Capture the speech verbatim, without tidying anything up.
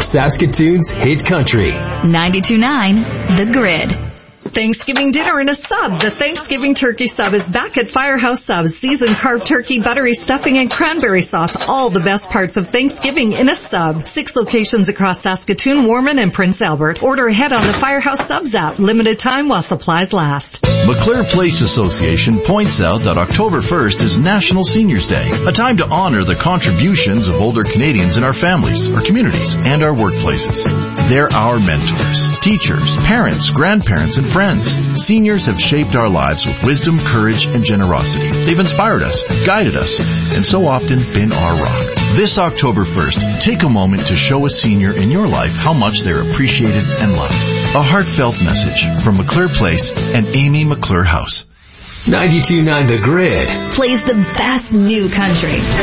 Saskatoon's hit country. ninety-two point nine The Grid. Thanksgiving dinner in a sub. The Thanksgiving turkey sub is back at Firehouse Subs. Seasoned carved turkey, buttery stuffing, and cranberry sauce. All the best parts of Thanksgiving in a sub. Six locations across Saskatoon, Warman, and Prince Albert. Order ahead on the Firehouse Subs app. Limited time while supplies last. McClure Place Association points out that October first is National Seniors Day, a time to honor the contributions of older Canadians in our families, our communities, and our workplaces. They're our mentors, teachers, parents, grandparents, and friends. Seniors have shaped our lives with wisdom, courage, and generosity. They've inspired us, guided us, and so often been our rock. This October first, take a moment to show a senior in your life how much they're appreciated and loved. A heartfelt message from McClure Place and Amy McClure House. ninety-two point nine The Grid Plays the best new country.